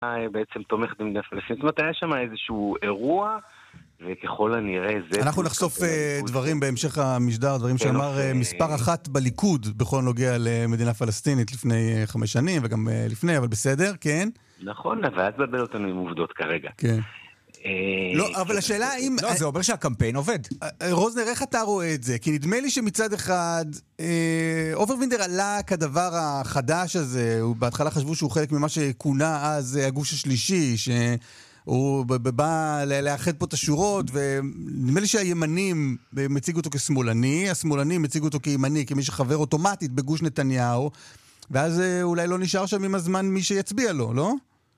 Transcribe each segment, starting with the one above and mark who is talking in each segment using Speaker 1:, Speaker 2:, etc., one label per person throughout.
Speaker 1: בעצם תומכת במדינה פלסטינית. זאת אומרת, היה שם איזשהו אירוע, וככל הנראה זה...
Speaker 2: אנחנו נחשוף דברים בהמשך המשדר, דברים שאמר מספר אחת בליכוד, בכל נוגע למדינה פלסטינית לפני 5 שנים, וגם לפני, אבל בסדר, כן?
Speaker 1: נכון, ואז בלבל אותנו עם עובדות כרגע.
Speaker 2: כן. לא, אבל השאלה האם...
Speaker 3: לא, זה אומר שהקמפיין עובד.
Speaker 2: רוזנר, איך אתה רואה את זה? כי נדמה לי שמצד אחד, עופר וינטר עלה כדבר החדש הזה, בהתחלה חשבו שהוא חלק ממה שכונה אז הגוש השלישי, שהוא בא לאחד פה את השורות, ונדמה לי שהימנים מציגו אותו כשמאלני, השמאלנים מציגו אותו כימני, כמי שחבר אוטומטית בגוש נתניהו, ואז אולי לא נשאר שם עם הזמן מי שיצביע לו, לא?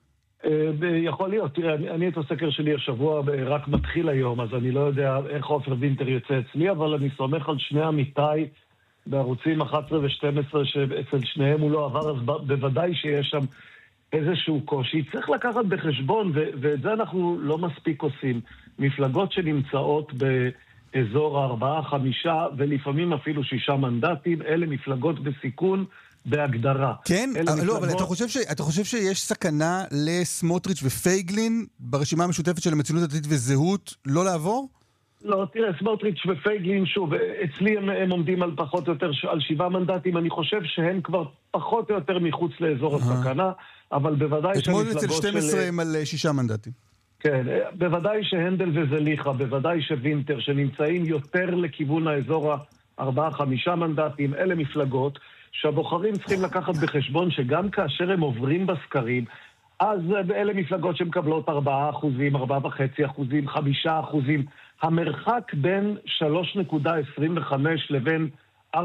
Speaker 4: יכול להיות, תראה, אני את הסקר שלי השבוע רק מתחיל היום, אז אני לא יודע איך עופר וינטר יוצא אצלי, אבל אני סומך על שני עמיתיי בערוצים 11 ו-12, שאצל שניהם הוא לא עבר, אז בוודאי שיש שם איזשהו קושי. צריך לקחת בחשבון, ואת זה אנחנו לא מספיק עושים, מפלגות שנמצאות באזור 4-5 ולפעמים אפילו 6 מנדטים, אלה מפלגות בסיכון, בהגדרה.
Speaker 2: כן? לא, אבל אתה חושב שיש סכנה לסמוטריץ' ופייגלין ברשימה המשותפת של הציונות הדתית וזהות לא לעבור?
Speaker 4: לא, תראה, סמוטריץ' ופייגלין, שוב, אצלי הם עומדים על פחות או יותר על 7 מנדטים, אני חושב שהם כבר פחות או יותר מחוץ לאזור הסכנה, אבל בוודאי
Speaker 2: אתמול אצל 12 הם על 6 מנדטים.
Speaker 4: כן, בוודאי שהנדל וזליחה, בוודאי שווינטר, שנמצאים יותר לכיוון האזור 4-5 מנדטים, אלה מפלגות, שהבוחרים צריכים לקחת בחשבון שגם כאשר הם עוברים בסקרים, אז אלה מפלגות שמקבלות 4%, 4.5%, 5%. המרחק בין 3.25 לבין 4.8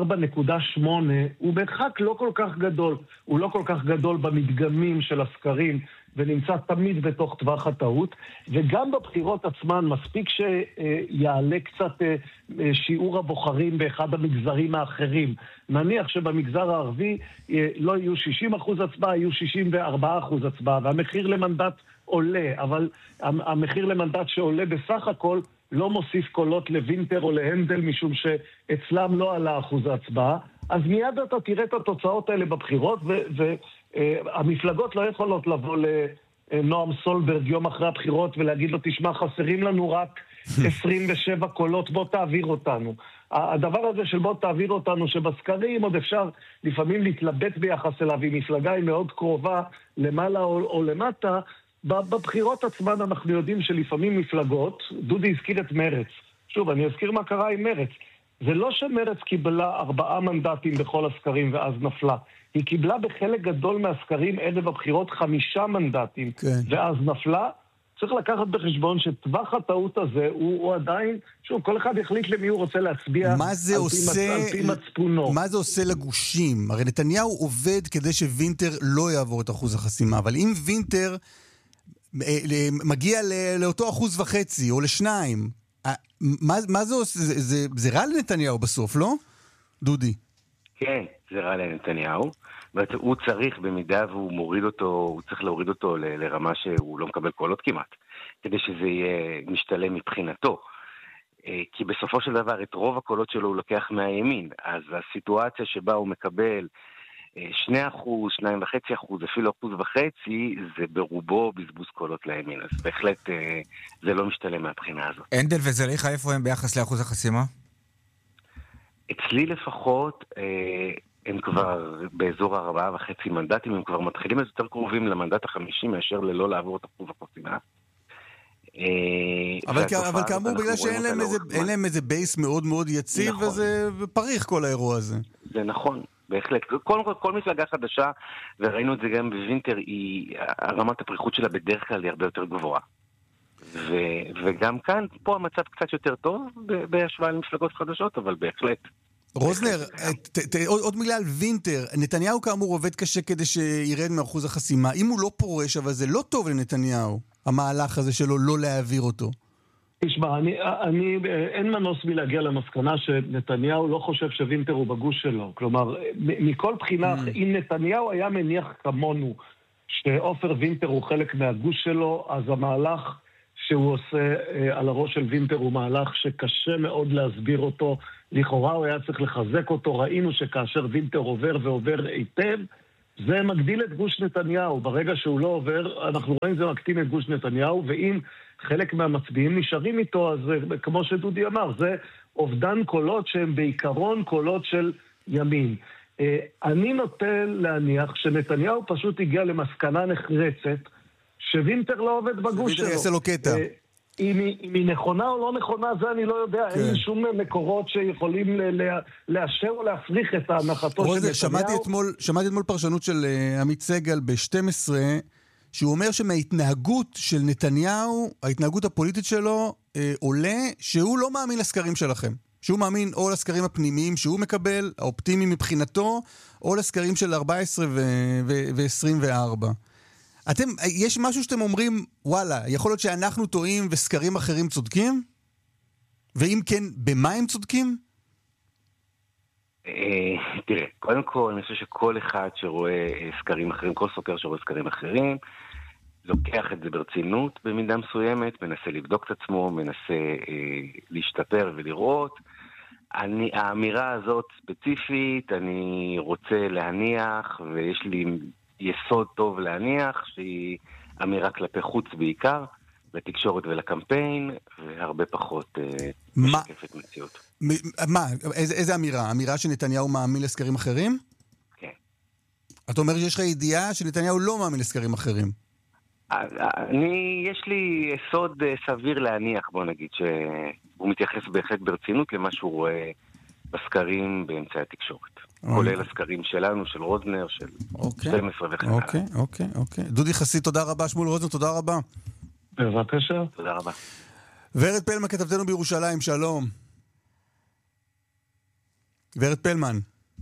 Speaker 4: הוא מרחק לא כל כך גדול. הוא לא כל כך גדול במדגמים של הסקרים, ונמצא תמיד בתוך טווח הטעות, וגם בבחירות עצמן מספיק שיעלה קצת שיעור הבוחרים באחד המגזרים האחרים. נניח שבמגזר הערבי לא יהיו 60% הצבעה, יהיו 64% הצבעה, והמחיר למנדט עולה, אבל המחיר למנדט שעולה בסך הכל לא מוסיף קולות לווינטר או להנדל, משום שאצלם לא עלה אחוז ההצבעה, אז מיד אתה תראה את התוצאות האלה בבחירות, והמפלגות לא יכולות לבוא לנועם סולברג יום אחרי הבחירות ולהגיד לו, תשמע, חסרים לנו רק 27 קולות, בוא תעביר אותנו. הדבר הזה של בוא תעביר אותנו, שבסקרים עוד אפשר לפעמים להתלבט ביחס אליו, אם מפלגה היא מאוד קרובה למעלה או למטה, בבחירות עצמן אנחנו יודעים שלפעמים מפלגות, דודי הזכיר את מרץ. שוב, אני אזכיר מה קרה עם מרץ. זה לא שמרץ קיבלה 4 מנדטים בכל הסקרים ואז נפלה. היא קיבלה בחלק גדול מהסקרים ערב הבחירות 5 מנדטים, כן. ואז נפלה. צריך לקחת בחשבון שטווח הטעות הזה הוא עדיין, שוב, כל אחד יחליט למי הוא רוצה להצביע על פי מצפונו.
Speaker 2: מה זה עושה לגושים? הרי נתניהו עובד כדי שווינטר לא יעבור את אחוז החסימה, אבל אם וינטר מגיע לאותו 1.5% או ל2%, מה זה עושה? זה רע לנתניהו בסוף, לא? דודי.
Speaker 1: כן, זה רע לנתניהו. הוא צריך, במידה והוא מוריד אותו, הוא צריך להוריד אותו לרמה שהוא לא מקבל קולות כמעט, כדי שזה יהיה משתלם מבחינתו. כי בסופו של דבר את רוב הקולות שלו הוא לוקח מהימין. אז הסיטואציה שבה הוא מקבל 2%, 2.5%, אפילו 1.5%, זה ברובו בזבוז קולות לימין. אז בהחלט זה לא משתלם מהבחינה הזאת.
Speaker 3: הנדל וזליחה, איפה הם ביחס לאחוז החסימה?
Speaker 1: אצלי לפחות, הם כבר באזור 4.5 מנדטים, הם כבר מתחילים יותר קרובים למנדט ה-50 מאשר ללא לעבור את אחוז החסימה.
Speaker 2: אבל כאמור, בגלל שאין להם איזה בייס מאוד מאוד יציב, וזה פריך כל האירוע הזה.
Speaker 1: זה נכון. בהחלט. קודם כל, כל מפלגה חדשה, וראינו את זה גם בווינטר, הרמת הפריחות שלה בדרך כלל היא הרבה יותר גבוהה. וגם כאן, פה המצב קצת יותר טוב, בהשוואה למפלגות חדשות, אבל בהחלט.
Speaker 2: רוזנר, עוד מילה על וינטר. נתניהו כאמור עובד קשה כדי שירד מאחוז החסימה. אם הוא לא פורש, אבל זה לא טוב לנתניהו, המהלך הזה שלו לא להעביר אותו.
Speaker 4: תשמע, אין מנוס מלהגיע למסקנה שנתניהו לא חושב שווינטר הוא בגוש שלו. כלומר, מכל בחינה, אם נתניהו היה מניח כמונו שעופר וינטר הוא חלק מהגוש שלו, אז המהלך שהוא עושה על הראש של וינטר הוא מהלך שקשה מאוד להסביר אותו. לכאורה הוא היה צריך לחזק אותו. ראינו שכאשר וינטר עובר ועובר היטב, זה מגדיל את גוש נתניהו. ברגע שהוא לא עובר, אנחנו רואים זה מקטין את גוש נתניהו, ואם חלק מהמצביעים נשארים איתו, אז כמו שדודי אמר, זה אובדן קולות שהם בעיקרון קולות של ימין. אני נוטה להניח שנתניהו פשוט הגיע למסקנה נחרצת, שווינטר לא עובד בגוש שלו.
Speaker 2: יעשה לו קטע.
Speaker 4: אם היא נכונה או לא נכונה, זה אני לא יודע. אין לי שום מקורות שיכולים לאשר או להפריך את הנחתו של נתניהו.
Speaker 2: שמעתי אתמול פרשנות של עמית סגל ב-12, שהוא אומר שמההתנהגות של נתניהו, ההתנהגות הפוליטית שלו, עולה שהוא לא מאמין לסקרים שלכם. שהוא מאמין או לסקרים הפנימיים שהוא מקבל, האופטימיים מבחינתו, או לסקרים של 14 ו-24. יש משהו שאתם אומרים, וואלה, יכול להיות שאנחנו טועים וסקרים אחרים צודקים? ואם כן, במה הם צודקים?
Speaker 1: תראה, קודם כל, אני חושב שכל אחד שרואה סקרים אחרים, כל סוקר שרואה סקרים אחרים, לוקח את זה ברצינות במידה מסוימת, מנסה לבדוק את עצמו, מנסה להשתפר ולראות. האמירה הזאת ספציפית, אני רוצה להניח, ויש לי יסוד טוב להניח, שהיא אמירה כלפי חוץ בעיקר, לתקשורת ולקמפיין, והרבה פחות משקפת מציאות.
Speaker 2: מה? איזה אמירה? אמירה שנתניהו מאמין לסקרים אחרים?
Speaker 1: כן.
Speaker 2: אתה אומר שיש לך ידיעה שנתניהו לא מאמין לסקרים אחרים?
Speaker 1: יש לי יסוד סביר להניח, בוא נגיד, שהוא מתייחס בהחלט ברצינות למה שהוא רואה בסקרים באמצעי התקשורת. כולל הסקרים שלנו, של רוזנר, של 12 וכן הלאה.
Speaker 2: אוקיי. דודי חסי, תודה רבה. שמואל רוזנר, תודה רבה.
Speaker 4: בבקשה.
Speaker 1: תודה רבה.
Speaker 2: ורד פלמן, כתבתנו בירושלים, שלום. ורד פלמן.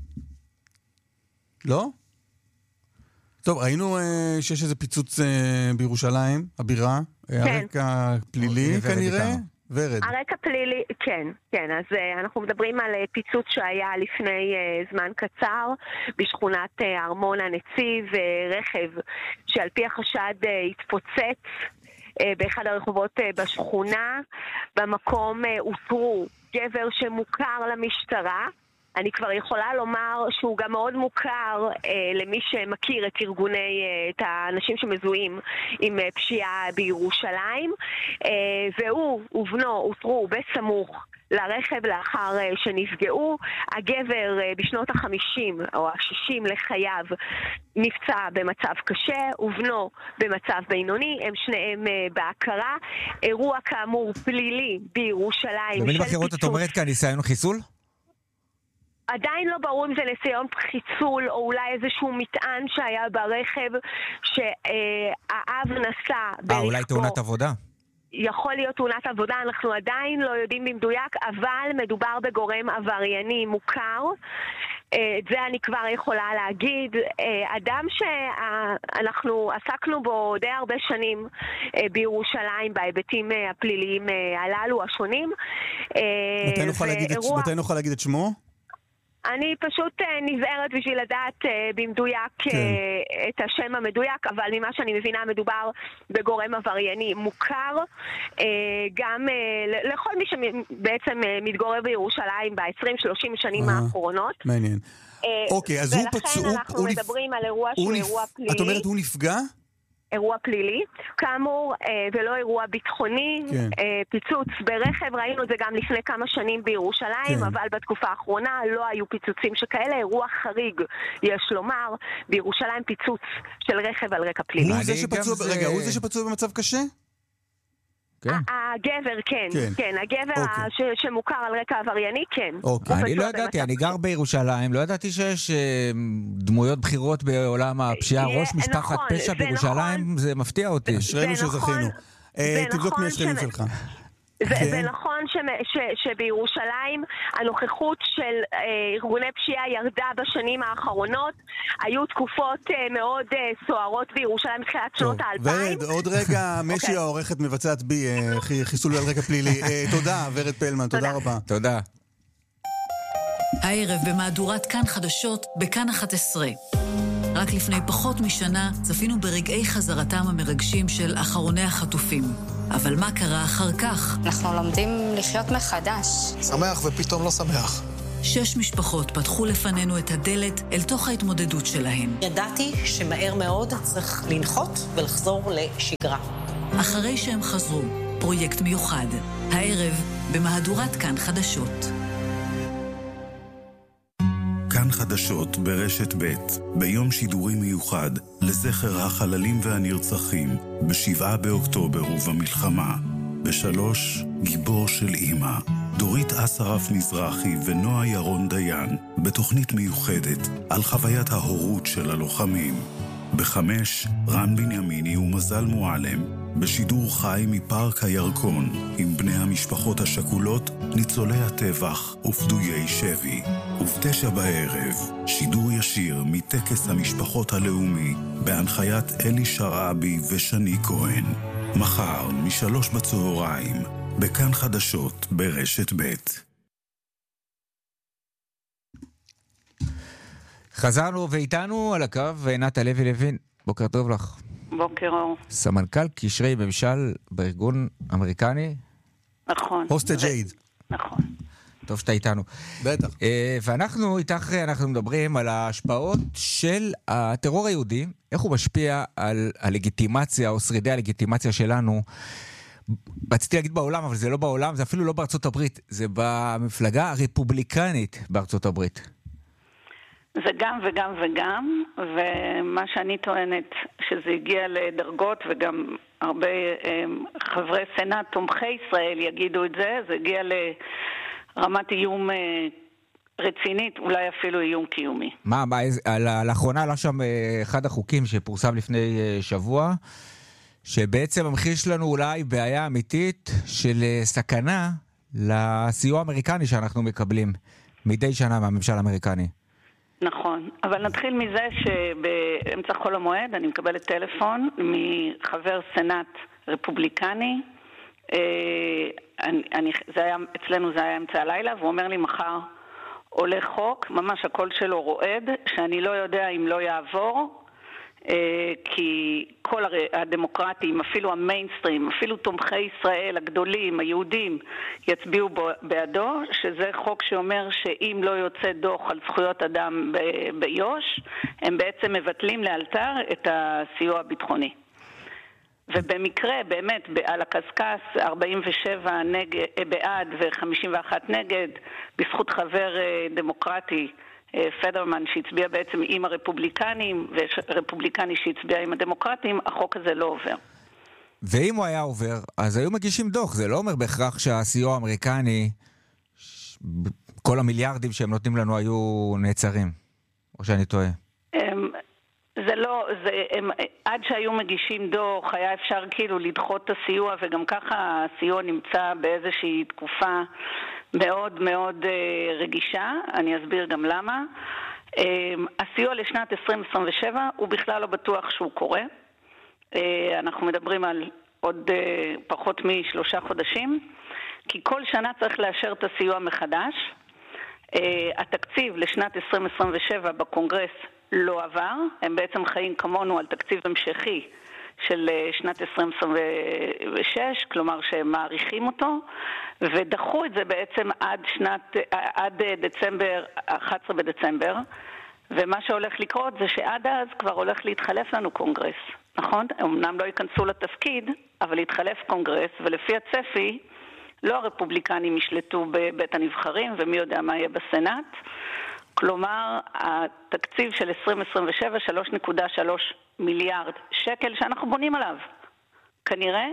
Speaker 2: לא? טוב, ראינו שיש איזה פיצוץ בירושלים, הבירה.
Speaker 5: כן.
Speaker 2: הרקע פלילי כנראה. ורד.
Speaker 5: הרקע פלילי, כן. אז אנחנו מדברים על פיצוץ שהיה לפני זמן קצר בשכונת ארמון הנציב, רכב שעל פי החשד התפוצץ באחד הרחובות בשכונה. במקום אותרו גבר שמוכר למשטרה. אני כבר יכולה לומר שהוא גם מאוד מוכר למי שמכיר את האנשים שמזוהים עם פשיעה בירושלים, והוא ובנו אותרו בסמוך לרכב לאחר שנפגעו. הגבר בשנות ה-50 או ה-60 לחייו נפצע במצב קשה, ובנו במצב בינוני, הם שניהם בהכרה. אירוע כאמור פלילי בירושלים.
Speaker 3: במילים אחרות את אומרת כאן ניסיון חיסול?
Speaker 5: עדיין לא ברור אם זה ניסיון חיסול או אולי איזשהו מטען שהיה ברכב שהאב נסע ברכבו.
Speaker 3: אולי תאונת עבודה?
Speaker 5: יכול להיות תאונת עבודה, אנחנו עדיין לא יודעים במדויק, אבל מדובר בגורם עברייני מוכר. את זה אני כבר יכולה להגיד. אדם שאנחנו עסקנו בו די הרבה שנים בירושלים בהיבטים הפליליים הללו השונים.
Speaker 2: מתי נוכל להגיד את שמו?
Speaker 5: אני פשוט נזהרת בשביל לדעת במדויק את השם המדויק, אבל ממה שאני מבינה מדובר בגורם עברייני מוכר, גם לכל מי שבעצם מתגורר בירושלים ב-20-30 שנים האחרונות.
Speaker 2: מעניין. אוקיי, אז הוא פצוע.
Speaker 5: ולכן אנחנו מדברים על אירוע שהוא אירוע פלילי.
Speaker 2: את אומרת הוא נפגע?
Speaker 5: אירוע פלילי, כאמור, ולא אירוע ביטחוני. פיצוץ ברכב, ראינו את זה גם לפני כמה שנים בירושלים, אבל בתקופה האחרונה לא היו פיצוצים שכאלה. אירוע חריג, יש לומר, בירושלים פיצוץ של רכב על רקע פלילי.
Speaker 2: הוא זה שפצוע במצב קשה?
Speaker 5: הגבר, כן, הגבר שמוכר על רקע עברייני, כן.
Speaker 3: אני לא ידעתי, אני גר בירושלים, לא ידעתי שיש דמויות בחירות בעולם הפשיעה, ראש משפחת פשע בירושלים, זה מפתיע אותי.
Speaker 2: אשרינו שזכינו. תבדוק מי השכנים שלך.
Speaker 5: זה נכון שבירושלים הנוכחות של ארגוני פשיעה ירדה בשנים האחרונות. היו תקופות מאוד סוערות בירושלים בתחילת שנות ה-2000.
Speaker 2: ורד, עוד רגע משי העורכת מבצעת בי חיסול על רקע פלילי. תודה, ורד פלמן, תודה רבה.
Speaker 3: תודה.
Speaker 6: הערב במהדורת כאן חדשות בכאן 11. רק לפני פחות משנה צפינו ברגעי חזרתם המרגשים של אחרוני החטופים. אבל מה קרה אחר כך?
Speaker 7: אנחנו לומדים לחיות מחדש.
Speaker 8: שמח ופתאום לא שמח.
Speaker 6: 6 משפחות פתחו לפנינו את הדלת אל תוך ההתמודדות שלהן.
Speaker 7: ידעתי שמהר מאוד צריך לנחות ולחזור לשגרה.
Speaker 6: אחרי שהם חזרו, פרויקט מיוחד. הערב במהדורת כאן חדשות.
Speaker 8: כאן חדשות ברשת ב' ביום שידורי מיוחד לזכר החללים והנרצחים ב7 באוקטובר ובמלחמה. ב3 גיבור של אמא, דורית אסרף מזרחי ונועה ירון דיין, בתוכנית מיוחדת על חוויית ההורות של הלוחמים. ב5 רן בנימיני ומזל מועלם, בשידור חי מפארק הירקון, עם בני המשפחות השכולות, ניצולי הטבח ופדויי שבי. וב9 בערב, שידור ישיר מטקס המשפחות הלאומי, בהנחיית אלי שרעבי ושני כהן. מחר, מ3 בצהריים, בכאן חדשות ברשת ב'.
Speaker 3: חזרנו ואיתנו על הקו עינת הלוי לוין. בוקר טוב לך.
Speaker 9: בוקר אור.
Speaker 3: סמנכ"ל קשרי ממשל בארגון אמריקני.
Speaker 9: נכון.
Speaker 2: הוסטג' אייד. נכון.
Speaker 3: טוב שאתה איתנו.
Speaker 2: בטח.
Speaker 3: ואנחנו איתך, אנחנו מדברים על ההשפעות של הטרור היהודי, איך הוא משפיע על הלגיטימציה או שרידי הלגיטימציה שלנו. רציתי להגיד בעולם, אבל זה לא בעולם, זה אפילו לא בארצות הברית, זה במפלגה הרפובליקנית בארצות הברית.
Speaker 9: זה גם וגם וגם, ומה שאני טוענת שזה הגיע לדרגות, וגם הרבה חברי סנאט תומכי ישראל יגידו את זה, זה הגיע לרמת איום רצינית, אולי אפילו איום קיומי.
Speaker 3: לאחרונה עלה שם אחד החוקים שפורסם לפני שבוע, שבעצם ממחיש לנו אולי בעיה אמיתית של סכנה לסיוע האמריקני שאנחנו מקבלים מדי שנה מהממשל האמריקני.
Speaker 9: נכון, אבל נתחיל מזה שבאמצע חול המועד אני מקבלת טלפון מחבר סנאט רפובליקני, אצלנו זה היה אמצע הלילה, והוא אומר לי מחר עולה חוק, ממש הקול שלו רועד, שאני לא יודע אם לא יעבור, כי כל הדמוקרטים, אפילו המיינסטרים, אפילו תומכי ישראל הגדולים, היהודים, יצביעו בעדו, שזה חוק שאומר שאם לא יוצא דוח על זכויות אדם ביוש, הם בעצם מבטלים לאלתר את הסיוע הביטחוני. ובמקרה, באמת, על הקסקס, 47 בעד ו51 נגד, בזכות חבר דמוקרטי, פדרמן שהצביע בעצם עם הרפובליקנים ורפובליקני שהצביע עם הדמוקרטים, החוק הזה לא עובר.
Speaker 3: ואם הוא היה עובר, אז היו מגישים דוח. זה לא אומר בהכרח שהסיוע האמריקני, כל המיליארדים שהם נותנים לנו היו נעצרים, או שאני טועה?
Speaker 9: זה לא, עד שהיו מגישים דוח היה אפשר כאילו לדחות את הסיוע, וגם ככה הסיוע נמצא באיזושהי תקופה מאוד מאוד רגישה. אני אסביר גם למה. הסיוע לשנת 2027 הוא בכלל לא בטוח שהוא קורה. אנחנו מדברים על עוד פחות מ3 חודשים, כי כל שנה צריך לאשר את הסיוע מחדש. התקציב לשנת 2027 בקונגרס לא עבר, הם בעצם חיים כמונו על תקציב המשכי של שנת 2026, כלומר שהם מעריכים אותו, ודחו את זה בעצם עד דצמבר, 11 בדצמבר, ומה שהולך לקרות זה שעד אז כבר הולך להתחלף לנו קונגרס, נכון? אמנם לא ייכנסו לתפקיד, אבל להתחלף קונגרס, ולפי הצפי, לא הרפובליקנים ישלטו בבית הנבחרים, ומי יודע מה יהיה בסנאט, כלומר, התקציב של 2027, 3.3 מיליארד שקל שאנחנו בונים עליו, כנראה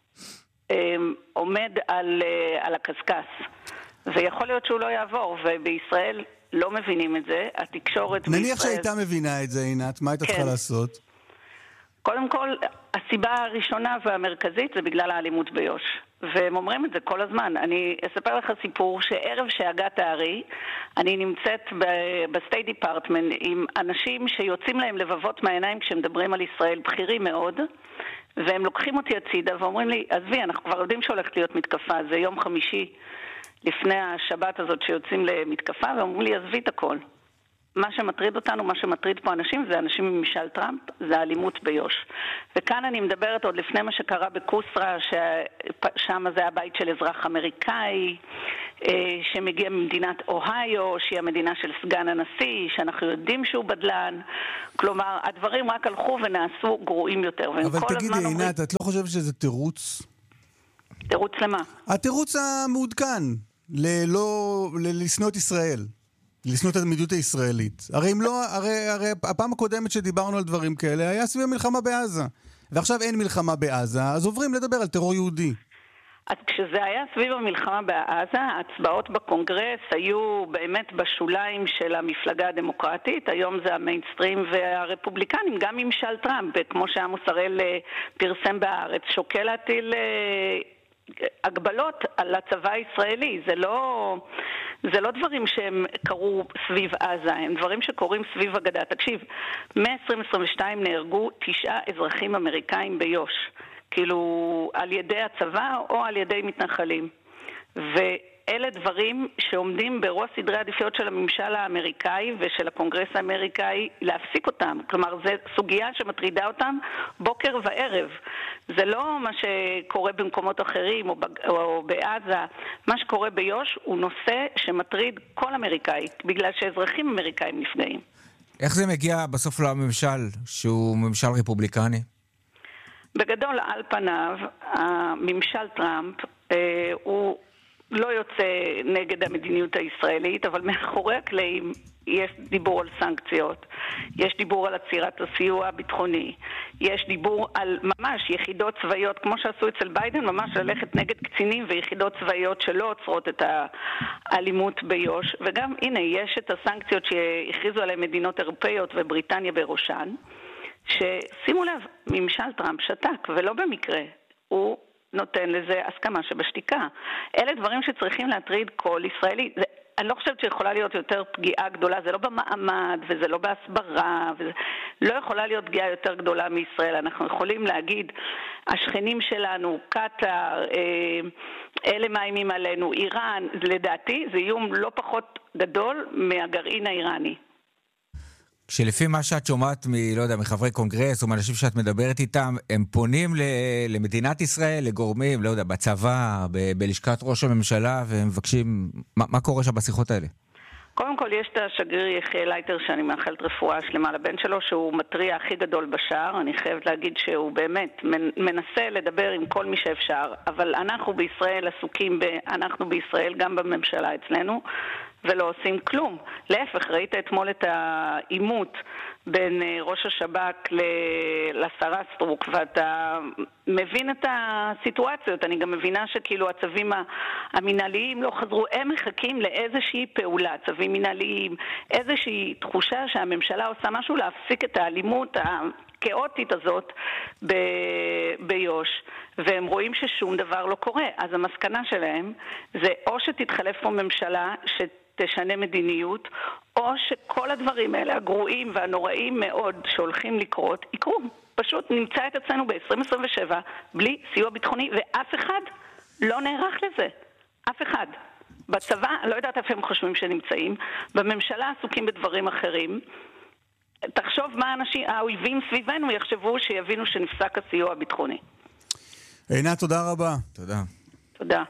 Speaker 9: עומד על הקסקס. ויכול להיות שהוא לא יעבור, ובישראל לא מבינים את זה. התקשורת
Speaker 2: נניח
Speaker 9: בישראל...
Speaker 2: שהייתה מבינה את זה, עינת, מה הייתה צריכה לעשות?
Speaker 9: קודם כל, הסיבה הראשונה והמרכזית זה בגלל האלימות ביוש. והם אומרים את זה כל הזמן. אני אספר לך סיפור שערב שהגעת הארי, אני נמצאת בסטייט דיפרטמנט עם אנשים שיוצאים להם לבבות מהעיניים כשהם מדברים על ישראל, בכירים מאוד, והם לוקחים אותי הצידה ואומרים לי, עזבי, אנחנו כבר יודעים שהולכת להיות מתקפה, זה יום חמישי לפני השבת הזאת שיוצאים למתקפה, ואומרים לי, עזבי את הכל. מה שמטריד אותנו, מה שמטריד פה אנשים, זה אנשים ממשל טראמפ, זה האלימות ביו"ש. וכאן אני מדברת עוד לפני מה שקרה בקוסרה, ששם זה הבית של אזרח אמריקאי, שמגיע ממדינת אוהיו, שהיא המדינה של סגן הנשיא, שאנחנו יודעים שהוא בדלן. כלומר, הדברים רק הלכו ונעשו גרועים יותר.
Speaker 2: אבל תגידי, עינת, את לא חושבת שזה תירוץ?
Speaker 9: תירוץ למה?
Speaker 2: התירוץ המעודכן, לשנוא את ישראל. לשנוא את המדיניות הישראלית. הרי הפעם הקודמת שדיברנו על דברים כאלה היה סביב המלחמה בעזה. ועכשיו אין מלחמה בעזה, אז עוברים לדבר על טרור יהודי.
Speaker 9: אז כשזה היה סביב המלחמה בעזה, ההצבעות בקונגרס היו באמת בשוליים של המפלגה הדמוקרטית, היום זה המיינסטרים והרפובליקנים, גם ממשל טראמפ, כמו שעמוס הראל פרסם בארץ, שוקל להטיל הגבלות על הצבא הישראלי. זה לא דברים שהם קרו סביב עזה, הם דברים שקורים סביב הגדה. תקשיב, מ-2022 נהרגו 9 אזרחים אמריקאים ביו"ש, כאילו על ידי הצבא או על ידי מתנחלים. ואלה דברים שעומדים בראש סדרי העדיפויות של הממשל האמריקאי ושל הקונגרס האמריקאי להפסיק אותם. כלומר, זו סוגיה שמטרידה אותם בוקר וערב. זה לא מה שקורה במקומות אחרים או בעזה. מה שקורה ביו"ש הוא נושא שמטריד כל אמריקאי, בגלל שאזרחים אמריקאים נפגעים.
Speaker 3: איך זה מגיע בסוף לממשל, שהוא ממשל רפובליקני?
Speaker 9: בגדול, על פניו, הממשל טראמפ הוא לא יוצא נגד המדיניות הישראלית, אבל מאחורי הקלעים יש דיבור על סנקציות, יש דיבור על עצירת הסיוע הביטחוני, יש דיבור על ממש יחידות צבאיות, כמו שעשו אצל ביידן, ממש ללכת נגד קצינים ויחידות צבאיות שלא עוצרות את האלימות ביו"ש. וגם, הנה, יש את הסנקציות שהכריזו עליהן מדינות אירופאיות ובריטניה בראשן, ששימו לב, ממשל טראמפ שתק, ולא במקרה. הוא נותן לזה הסכמה שבשתיקה. אלה דברים שצריכים להטריד כל ישראלי. אני לא חושבת שיכולה להיות יותר פגיעה גדולה, זה לא במעמד וזה לא בהסברה, לא יכולה להיות פגיעה יותר גדולה מישראל. אנחנו יכולים להגיד, השכנים שלנו, קטר, אלה מאיימים עלינו, איראן, לדעתי זה איום לא פחות גדול מהגרעין האיראני.
Speaker 3: כשלפי מה שאת שומעת לא יודע, מחברי קונגרס או מאנשים שאת מדברת איתם, הם פונים למדינת ישראל, לגורמים, לא יודע, בצבא, בלשכת ראש הממשלה, והם מבקשים, מה קורה שם בשיחות האלה?
Speaker 9: קודם כל יש את השגריר יחיאל לייטר, שאני מאחלת רפואה שלמה לבן שלו, שהוא מטריע הכי גדול בשער. אני חייבת להגיד שהוא באמת מנסה לדבר עם כל מי שאפשר, אבל אנחנו בישראל עסוקים אנחנו בישראל, גם בממשלה אצלנו, ולא עושים כלום. להפך, ראית אתמול את העימות בין ראש השב"כ לשרה סטרוק, ואתה מבין את הסיטואציות. אני גם מבינה שכאילו הצווים המנהליים לא חזרו, הם מחכים לאיזושהי פעולה, צווים מנהליים, איזושהי תחושה שהממשלה עושה משהו להפסיק את האלימות הכאוטית הזאת ביו"ש, והם רואים ששום דבר לא קורה. אז המסקנה שלהם זה או שתתחלף פה ממשלה שתשנה מדיניות, או שכל הדברים האלה הגרועים והנוראים מאוד שהולכים לקרות, יקרו. פשוט נמצא את עצמנו ב-2027 בלי סיוע ביטחוני, ואף אחד לא נערך לזה. אף אחד. בצבא, לא יודעת איפה הם חושבים שנמצאים, בממשלה עסוקים בדברים אחרים. תחשוב מה האויבים סביבנו יחשבו שיבינו שנפסק הסיוע הביטחוני.
Speaker 2: עינת, תודה רבה.
Speaker 3: תודה.
Speaker 9: תודה.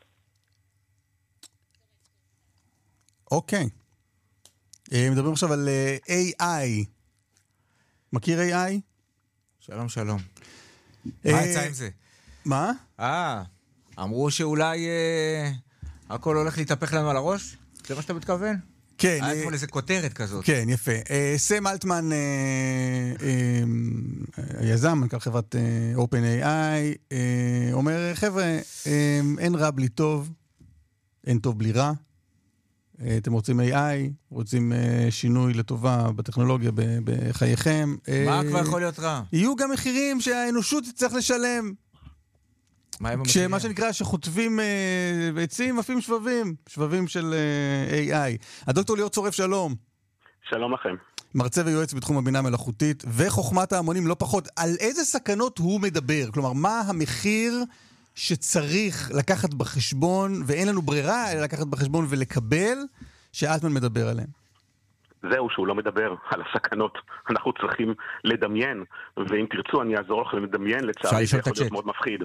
Speaker 2: אוקיי. מדברים עכשיו על AI. מכיר AI?
Speaker 3: שלום, שלום. מה יצא עם זה?
Speaker 2: מה?
Speaker 3: אמרו שאולי הכל הולך להתהפך לנו על הראש? זה מה שאתה מתכוון?
Speaker 2: כן.
Speaker 3: היה כמו איזה כותרת כזאת.
Speaker 2: כן, יפה. סם אלטמן, היזם, מנכ"ל חברת OpenAI, אומר, חבר'ה, אין רע בלי טוב, אין טוב בלי רע. אתם רוצים AI, רוצים שינוי לטובה בטכנולוגיה, בחייכם.
Speaker 3: מה כבר יכול להיות רע?
Speaker 2: יהיו גם מחירים שהאנושות צריך לשלם. כשמה שנקרא שחוטבים עצים, עפים שבבים של AI. הדוקטור ליאור צורף, שלום.
Speaker 10: שלום לכם.
Speaker 2: מרצה ויועץ בתחום הבינה מלאכותית וחוכמת ההמונים לא פחות. על איזה סכנות הוא מדבר? כלומר, מה המחיר שצריך לקחת בחשבון, ואין לנו ברירה לקחת בחשבון ולקבל, שאלטמן מדבר עליהם?
Speaker 10: זהו שהוא לא מדבר על הסכנות. אנחנו צריכים לדמיין, ואם תרצו אני אעזור לכם לדמיין, לצערי זה יכול להיות מאוד מפחיד.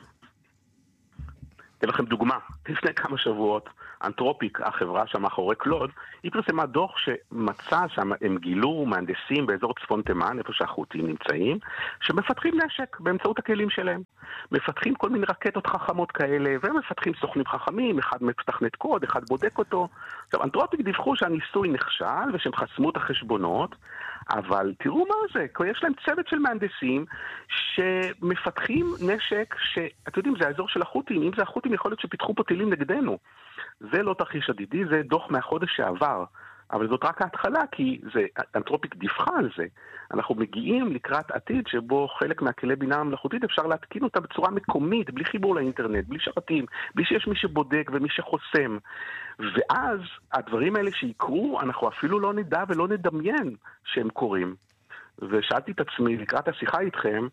Speaker 10: אתן לכם דוגמה, לפני כמה שבועות, אנתרופיק, החברה שם מאחורי קלוד, היא פרסמה דוח שמצא שהם גילו מהנדסים באזור צפון תימן, איפה שהחות'ים נמצאים, שמפתחים נשק באמצעות הכלים שלהם. מפתחים כל מיני רקטות חכמות כאלה, והם מפתחים סוכנים חכמים, אחד מתכנת קוד, אחד בודק אותו. עכשיו, אנתרופיק דיווחו שהניסוי נכשל, ושהם חסמו את החשבונות, אבל תראו מה זה, יש להם צוות של מהנדסים שמפתחים נשק שאתם יודעים, זה האזור של החות'ים, אם זה החות'ים יכול להיות שפיתחו פה טילים נגדנו. זה לא תרחיש עתידי, זה דוח מהחודש שעבר, אבל זאת רק ההתחלה, כי אנתרופיק דיווחה על זה. אנחנו מגיעים לקראת עתיד שבו חלק מהכלי בינה המלאכותית אפשר להתקין אותה בצורה מקומית, בלי חיבור לאינטרנט, בלי שרתים, בלי שיש מי שבודק ומי שחוסם. ואז הדברים האלה שיקרו, אנחנו אפילו לא נדע ולא נדמיין שהם קורים. ושאלתי את עצמי לקראת השיחה איתכם,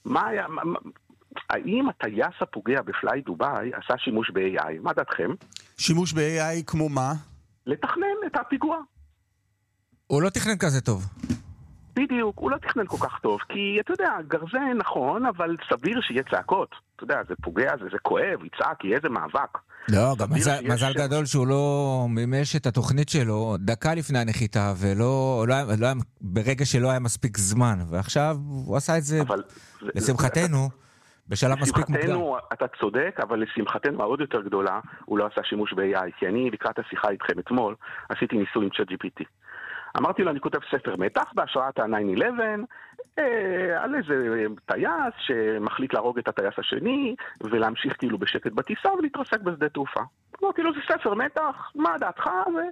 Speaker 10: האם הטייס הפוגע בפליי דוביי עשה שימוש ב-AI? מה דעתכם?
Speaker 2: שימוש ב-AI כמו מה?
Speaker 10: לתכנן את הפיגוע.
Speaker 3: הוא לא תכנן כזה טוב.
Speaker 10: בדיוק, הוא לא תכנן כל כך טוב, כי אתה יודע, גרזן נכון, אבל סביר שיהיה צעקות. אתה יודע, זה פוגע, זה כואב, יצעק, יהיה איזה מאבק.
Speaker 3: לא, גם מזל גדול שהוא לא מימש את התוכנית שלו דקה לפני הנחיתה, ברגע שלא היה מספיק זמן, ועכשיו הוא עשה את זה לשמחתנו. בשלב מספיק מוקדם.
Speaker 10: לשמחתנו, אתה צודק, אבל לשמחתנו העוד יותר גדולה, הוא לא עשה שימוש ב-AI, כי אני לקראת השיחה איתכם אתמול, עשיתי ניסוי עם ChatGPT. אמרתי לו, אני כותב ספר מתח בהשראת ה-9/11, על איזה טייס שמחליט להרוג את הטייס השני, ולהמשיך כאילו בשקט בטיסה ולהתרסק בשדה תעופה. אמרתי לו, זה ספר מתח, מה דעתך?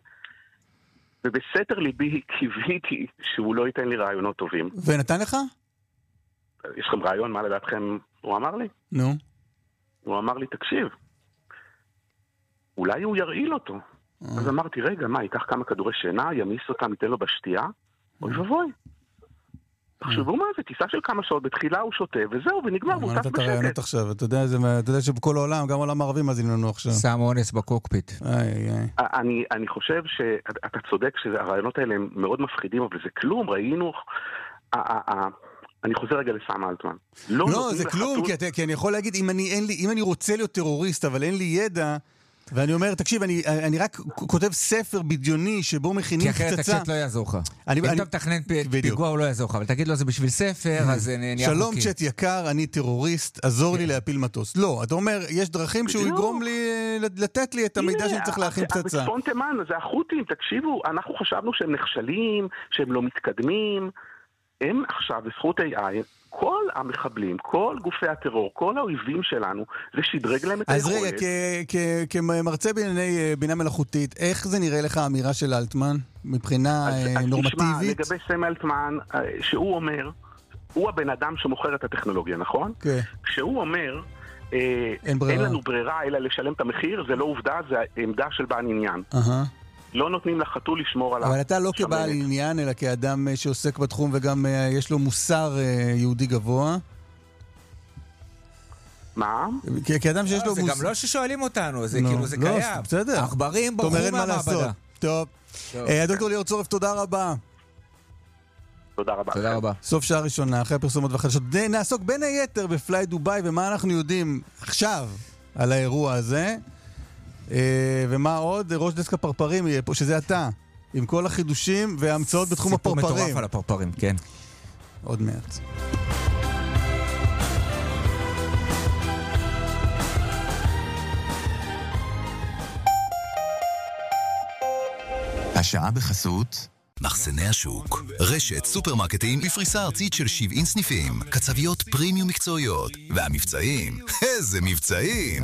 Speaker 10: ובסתר ליבי קיוויתי שהוא לא ייתן לי רעיונות טובים.
Speaker 2: ונתן לך?
Speaker 10: יש לכם רעיון מה לדעתכם הוא אמר לי?
Speaker 2: נו.
Speaker 10: הוא אמר לי, תקשיב, אולי הוא ירעיל אותו. אז אמרתי, רגע, מה, ייקח כמה כדורי שינה, ימיס אותם, ייתן לו בשתייה? אוי ובוי. תחשבו מה זה, טיסה של כמה שעות, בתחילה הוא שותה, וזהו, ונגמר, והוא טס בשקט.
Speaker 2: מה נתת הרעיונות עכשיו? אתה יודע שבכל העולם, גם עולם הערבים מאזינים לנו עכשיו.
Speaker 3: שם אונס בקוקפיט.
Speaker 10: אני חושב שאתה צודק שהרעיונות האלה הם מאוד מפחידים, אבל זה כלום, ראינו... אני חוזר רגע לסם אלטמן.
Speaker 2: לא, זה כלום, כי אני יכול להגיד, אם אני רוצה להיות טרוריסט, אבל אין לי ידע, ואני אומר, תקשיב, אני רק כותב ספר בדיוני שבו מכינים פצצה.
Speaker 3: כי אחרת הצ'אט לא יעזור לך. אם אתה מתכנן פיגוע הוא לא יעזור לך, אבל תגיד לו זה בשביל ספר, אז נהיה חוקי.
Speaker 2: שלום צ'אט יקר, אני טרוריסט, עזור לי להפיל מטוס. לא, אתה אומר, יש דרכים שהוא יגרום לי, לתת לי את המידע שאני צריך להכין פצצה.
Speaker 10: בצפון תימן, זה החות'ים, תקשיבו, אנחנו חשבנו שהם נכשלים, שהם לא מתקדמים. הם עכשיו, בזכות AI, כל המחבלים, כל גופי הטרור, כל האויבים שלנו, זה שדרג להם את היכולת.
Speaker 2: אז רגע, כמרצה בענייני בינה מלאכותית, איך זה נראה לך האמירה של אלטמן, מבחינה נורמטיבית?
Speaker 10: תשמע, לגבי סם אלטמן, שהוא אומר, הוא הבן אדם שמוכר את הטכנולוגיה, נכון?
Speaker 2: כן.
Speaker 10: כשהוא אומר, אין לנו ברירה אלא לשלם את המחיר, זה לא עובדה, זה העמדה של בעל עניין. לא נותנים לחתול לשמור על...
Speaker 2: אבל אתה לא כבעל עניין, אלא כאדם שעוסק בתחום וגם יש לו מוסר יהודי גבוה.
Speaker 10: מה?
Speaker 2: כאדם שיש לו
Speaker 3: מוסר... זה גם לא ששואלים אותנו, זה כאילו זה קיים.
Speaker 2: בסדר.
Speaker 3: עכברים ברחו מהמעבדה.
Speaker 2: טוב. דוקטור ליאור צורף, תודה רבה.
Speaker 10: תודה רבה.
Speaker 3: תודה רבה.
Speaker 2: סוף שעה ראשונה, אחרי הפרסומות והחדשות. נעסוק בין היתר בפליי דוביי, ומה אנחנו יודעים עכשיו על האירוע הזה. ומה עוד? ראש דסק הפרפרים יהיה פה, שזה אתה, עם כל החידושים וההמצאות בתחום הפרפרים.
Speaker 3: סיפור מטורף על הפרפרים, כן.
Speaker 2: עוד מעט.
Speaker 11: השעה בחסות מחסני השוק, רשת סופרמרקטים בפריסה ארצית של 70 סניפים, קצביות פרימיום מקצועיות, והמבצעים, איזה מבצעים!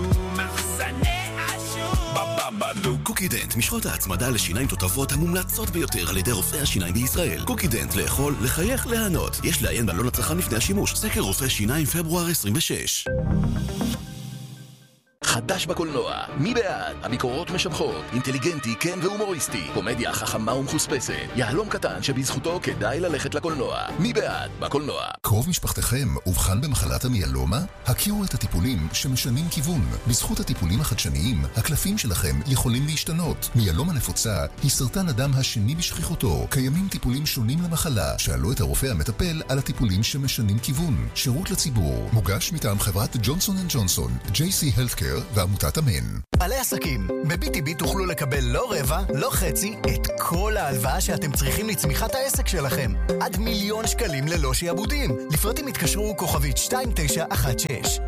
Speaker 11: קוקידנט, משחות ההצמדה לשיניים תותבות המומלצות ביותר על ידי רופאי השיניים בישראל. קוקידנט, לאכול, לחייך, להנות. יש לעיין בעלון הצרכן לפני השימוש. סקר רופאי שיניים פברואר 26. חדש בקולנוע. מי בעד? הביקורות משבחות, אינטליגנטי, כן והומוריסטי, קומדיה חכמה ומחוספסת, יהלום קטן שבזכותו כדאי ללכת לקולנוע. מי בעד? בקולנוע.
Speaker 12: קרוב משפחתכם אובחן במחלת המיאלומה? הכירו את הטיפולים שמשנים כיוון. בזכות הטיפולים החדשניים, הקלפים שלכם יכולים להשתנות. מיאלומה נפוצה היא סרטן הדם השני בשכיחותו. קיימים טיפולים שונים למחלה. שאלו את הרופא המטפל על הטיפולים שמשנים כיוון. שירות לציבור. מוגש מטעם חברת ג'ונסון & ג'ונסון, JC Healthcare ועמותת אמן.
Speaker 13: בעלי עסקים, ב-BTB תוכלו לקבל לא רבע, לא חצי, את כל ההלוואה שאתם צריכים לצמיחת העסק שלכם. עד 1,000,000 שקלים ללא שיעבודים. לפרטים התקשרו כוכבית 2916.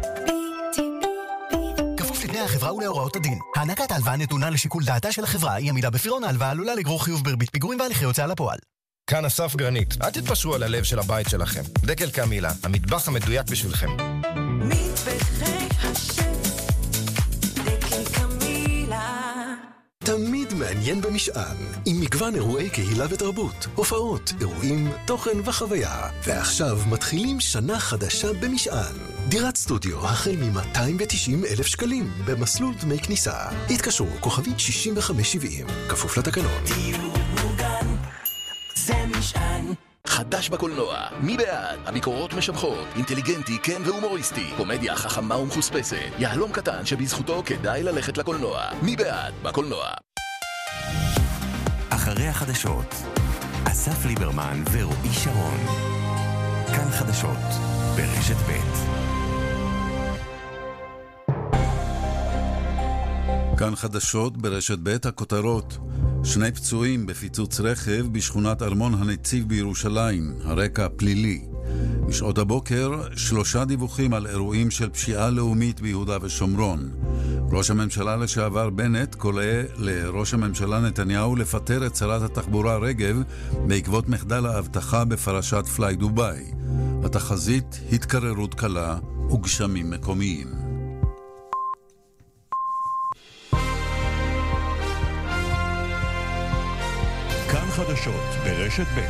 Speaker 13: כפוף לתנאי החברה ולהוראות הדין. הענקת ההלוואה נתונה לשיקול דעתה של החברה. אי עמידה בפירעון ההלוואה עלולה לגרור חיוב בריבית פיגורים והליכי הוצאה לפועל.
Speaker 14: כאן אסף גרנית. אל תתפשרו על הלב של הבית שלכם. דקל קמילה, המטבח המדויק בשבילכם.
Speaker 15: מטבחי השף, דקל קמילה.
Speaker 16: תמיד מעניין במשען, עם מגוון אירועי קהילה ותרבות, הופעות, אירועים, תוכן וחוויה. ועכשיו מתחילים שנה חדשה במשען. דירת סטודיו החל מ-290,000 שקלים במסלול דמי כניסה. התקשרו כוכבית 6570, כפוף לתקנון.
Speaker 15: דיור מוגן, זה משען.
Speaker 11: חדש בקולנוע. מי בעד? הביקורות משבחות, אינטליגנטי, כן והומוריסטי, קומדיה חכמה ומחוספסת, יהלום קטן שבזכותו כדאי ללכת לקולנוע. מי בעד? בקולנוע.
Speaker 17: אחרי החדשות, אסף ליברמן ורועי שרון. כאן חדשות, ברשת ב'.
Speaker 18: כאן חדשות ברשת ב'. הכותרות: 2 פצועים בפיצוץ רכב בשכונת ארמון הנציב בירושלים, הרקע פלילי. בשעות הבוקר 3 דיווחים על אירועים של פשיעה לאומית ביהודה ושומרון. ראש הממשלה לשעבר בנט קורא לראש הממשלה נתניהו לפטר את שרת התחבורה רגב בעקבות מחדל האבטחה בפרשת פליי דוביי. התחזית: התקררות קלה וגשמים מקומיים.
Speaker 19: כאן חדשות ברשת ב'.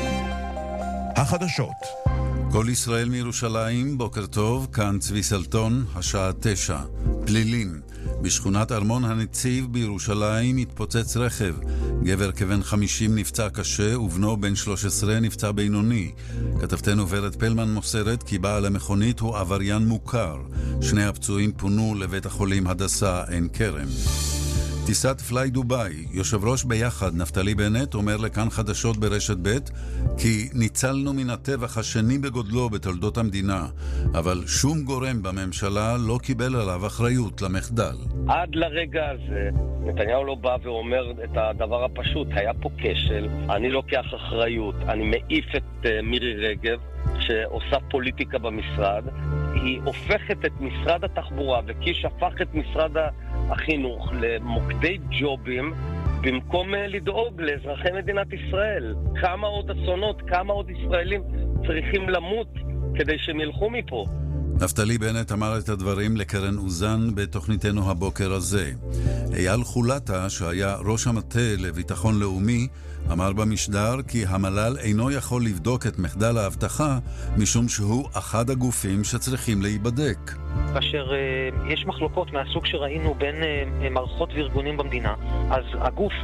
Speaker 19: החדשות.
Speaker 18: כל ישראל מירושלים, בוקר טוב, כאן צבי סלטון, השעה 9. פלילים. בשכונת ארמון הנציב בירושלים התפוצץ רכב. גבר כבן 50 נפצע קשה ובנו בן 13 נפצע בינוני. כתבתנו ורד פלמן מוסרת כי בעל המכונית הוא עבריין מוכר. 2 הפצועים פונו לבית החולים הדסה עין כרם. טיסת פליי דוביי. יושב ראש ביחד נפתלי בנט אומר לכאן חדשות ברשת ב' כי ניצלנו מן הטבח השני בגודלו בתולדות המדינה, אבל שום גורם בממשלה לא קיבל עליו אחריות למחדל.
Speaker 20: עד לרגע הזה נתניהו לא בא ואומר את הדבר הפשוט: היה פה כשל, אני לוקח אחריות, אני מעיף את מירי רגב שעושה פוליטיקה במשרד. היא הופכת את משרד התחבורה, וקיש הפך את משרד החינוך למוקדי ג'ובים במקום לדאוג לאזרחי מדינת ישראל. כמה עוד אסונות, כמה עוד ישראלים צריכים למות כדי שהם ילכו מפה.
Speaker 18: נפתלי בנט אמר את הדברים לקרן אוזן בתוכניתנו הבוקר הזה. אייל חולטה, שהיה ראש המטה לביטחון לאומי, אמר במשדר כי המל"ל אינו יכול לבדוק את מחדל האבטחה משום שהוא אחד הגופים שצריכים להיבדק.
Speaker 21: כאשר יש מחלוקות מהסוג שראינו בין מערכות וארגונים במדינה, אז הגוף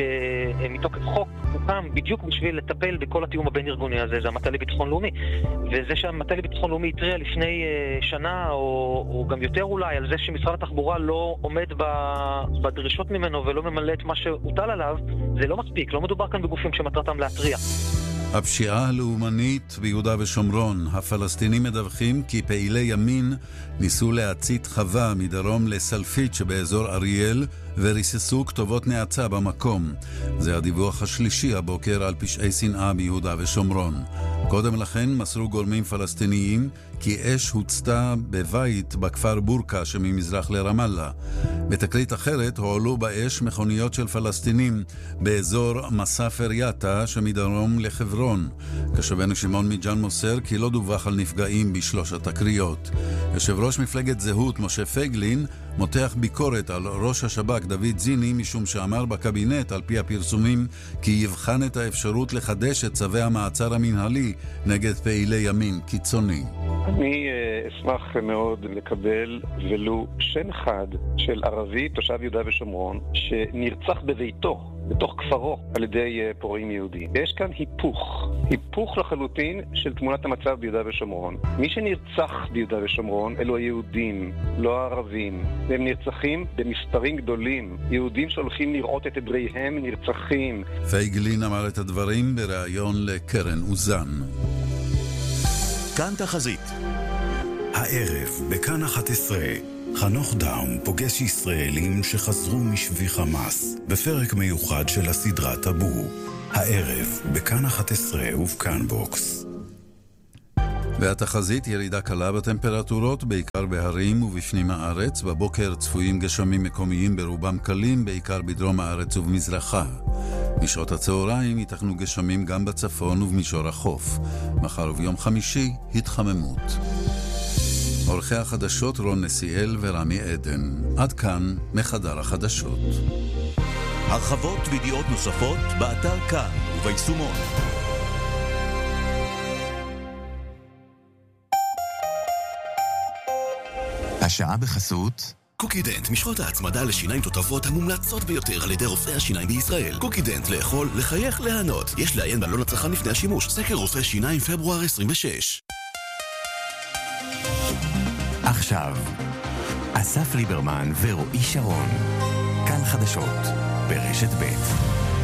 Speaker 21: שמתוקף חוק הוקם בדיוק בשביל לטפל בכל התיאום הבין ארגוני הזה, זה המטה לביטחון לאומי. וזה שהמטה לביטחון לאומי התריע לפני שנה או גם יותר אולי על זה שמשרד התחבורה לא עומד בדרישות ממנו ולא ממלא את מה שהוטל עליו, זה לא מספיק. לא מדובר כאן בגופים שמטרתם להטריע.
Speaker 18: הפשיעה הלאומנית ביהודה ושומרון. הפלסטינים מדווחים כי פעילי ימין ניסו להצית חווה מדרום לסלפית שבאזור אריאל וריססו כתובות נאצה במקום. זה הדיווח השלישי הבוקר על פשעי שנאה ביהודה ושומרון. קודם לכן מסרו גורמים פלסטיניים כי אש הוצתה בבית בכפר בורקה שממזרח לרמאללה. בתקרית אחרת הועלו באש מכוניות של פלסטינים באזור מסאפר יאטה שמדרום לחברון. כשבנו שמעון מג'אן מוסר כי לא דווח על נפגעים בשלושת הקריות. יושב ראש מפלגת זהות משה פייגלין מותח ביקורת על ראש השב"כ דוד זיני משום שאמר בקבינט על פי הפרסומים כי יבחן את האפשרות לחדש את צווי המעצר המנהלי נגד פעילי ימין קיצוני.
Speaker 4: אני אשמח מאוד לקבל ולו שם אחד של ערבי, תושב יהודה ושומרון, שנרצח בביתו, בתוך כפרו, על ידי פורעים יהודים. יש כאן היפוך לחלוטין של תמונת המצב ביהודה ושומרון. מי שנרצח ביהודה ושומרון אלו היהודים, לא הערבים. והם נרצחים במספרים גדולים. יהודים שהולכים לראות את עדריהם נרצחים.
Speaker 18: פייגלין אמר את הדברים בריאיון לקרן אוזן.
Speaker 8: כאן תחזית. הערב בכאן 11 חנוך דאום פוגש ישראלים שחזרו משבי חמאס בפרק מיוחד של הסדרה טאבו. הערב בכאן 11 ובכאן בוקס.
Speaker 18: והתחזית ירידה קלה בטמפרטורות, בעיקר בהרים ובפנים הארץ. בבוקר צפויים גשמים מקומיים ברובם קלים, בעיקר בדרום הארץ ובמזרחה. משעות הצהריים ייתכנו גשמים גם בצפון ובמישור החוף. מחר וביום חמישי התחממות. עורכי החדשות רון נסיאל ורמי עדן. עד כאן מחדר החדשות.
Speaker 19: הרחבות וידיעות נוספות באתר כאן וביישומון.
Speaker 17: השעה בחסות
Speaker 16: קוקידנט, משחות ההצמדה לשיניים תותבות המומלצות ביותר על ידי רופאי השיניים בישראל. קוקידנט, לאכול, לחייך, ליהנות. יש לעיין בעלון הצרכן לפני השימוש. סקר רופא שיניים פברואר 26.
Speaker 17: עכשיו, אסף ליברמן ורועי שרון. כאן חדשות ברשת ב'.